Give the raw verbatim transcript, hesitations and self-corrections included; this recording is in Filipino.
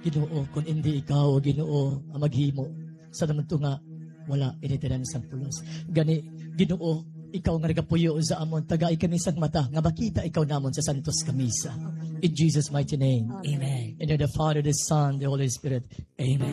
Ginoo, kung hindi ikaw, Ginoo, ang maghimo, sa naman to nga, wala, initiran sa pulos. Gani, Ginoo, ikaw nga nagapuyo sa amon, tagay kami sa mata, nga makita ikaw namon sa Santos Kamisa. In Jesus' mighty name. Amen. In the name of the Father, the Son, the Holy Spirit. Amen.